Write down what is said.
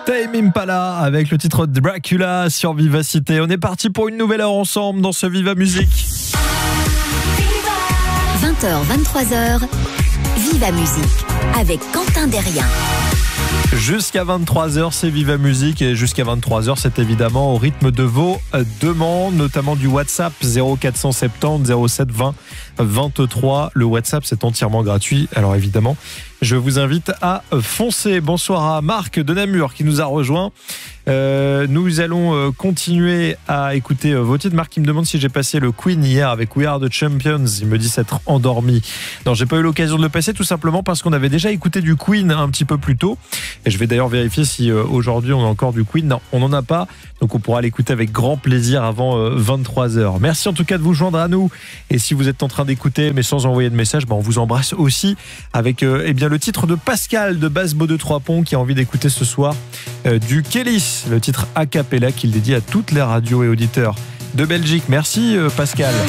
Tame Impala avec le titre Dracula sur Vivacité. On est parti pour une nouvelle heure ensemble dans ce Viva Musique. 20h, 23h, Viva Musique avec Quentin Derrien. Jusqu'à 23h, c'est Viva Musique et jusqu'à 23h, c'est évidemment au rythme de vos demandes, notamment du WhatsApp 0470 07 20 23. Le WhatsApp, c'est entièrement gratuit. Alors évidemment, je vous invite à foncer. Bonsoir à Marc de Namur qui nous a rejoint. Nous allons continuer à écouter vos titres. Marc qui me demande si j'ai passé le Queen hier avec We Are the Champions. Il me dit s'être endormi. Non, j'ai pas eu l'occasion de le passer tout simplement parce qu'on avait déjà écouté du Queen un petit peu plus tôt. Et je vais d'ailleurs vérifier si aujourd'hui on a encore du Queen. Non, on n'en a pas. Donc on pourra l'écouter avec grand plaisir avant 23h. Merci en tout cas de vous joindre à nous. Et si vous êtes en train d'écouter mais sans envoyer de message, on vous embrasse aussi avec le titre de Pascal de Basse-Beau de Trois-Ponts qui a envie d'écouter ce soir du Kélis, le titre a cappella qu'il dédie à toutes les radios et auditeurs de Belgique. Merci Pascal.